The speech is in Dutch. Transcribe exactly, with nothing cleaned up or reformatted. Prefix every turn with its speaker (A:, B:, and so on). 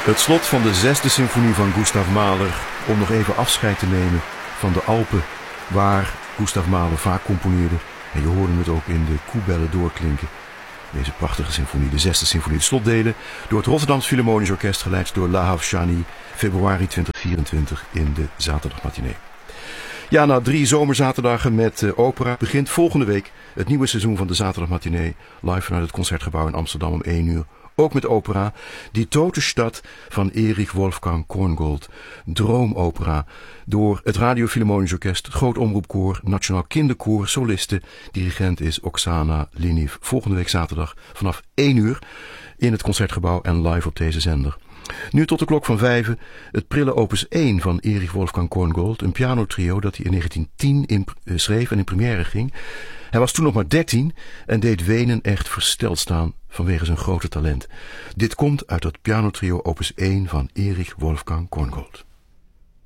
A: Het slot van de zesde symfonie van Gustav Mahler, om nog even afscheid te nemen van de Alpen, waar Gustav Mahler vaak componeerde. En je hoorde het ook in de koebellen doorklinken. Deze prachtige symfonie, de zesde symfonie, de slotdelen, door het Rotterdams Philharmonisch Orkest, geleid door Lahav Shani, februari twintig vierentwintig in de zaterdagmatinee. Ja, na drie zomerzaterdagen met uh, opera begint volgende week het nieuwe seizoen van de zaterdagmatinee, live vanuit het Concertgebouw in Amsterdam om één uur. Ook met opera, Die Tote Stad van Erich Wolfgang Korngold. Droomopera door het Radio Philharmonisch Orkest, het Groot Omroepkoor, Nationaal Kinderkoor, soliste. Dirigent is Oksana Liniv. Volgende week zaterdag vanaf één uur in het Concertgebouw en live op deze zender. Nu tot de klok van vijven, het prille opus één van Erich Wolfgang Korngold. Een pianotrio dat hij in negentien tien in, uh, schreef en in première ging. Hij was toen nog maar dertien en deed Wenen echt versteld staan vanwege zijn grote talent. Dit komt uit het pianotrio opus één van Erich Wolfgang Korngold.